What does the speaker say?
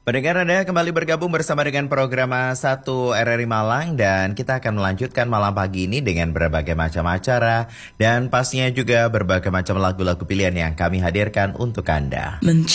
Pendengar Anda kembali bergabung bersama dengan program A1 RRI Malang dan kita akan melanjutkan malam pagi ini dengan berbagai macam acara dan pastinya juga berbagai macam lagu-lagu pilihan yang kami hadirkan untuk Anda.